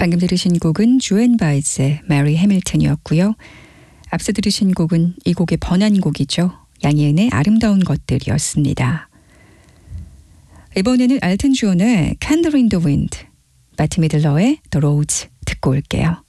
방금 들으신 곡은 조앤 바이츠의 메리 해밀턴이었고요. 앞서 들으신 곡은 이 곡의 번안곡이죠. 양희은의 아름다운 것들이었습니다. 이번에는 알튼 존의 Candle in the Wind, 마트 미들러의 The Rose 듣고 올게요.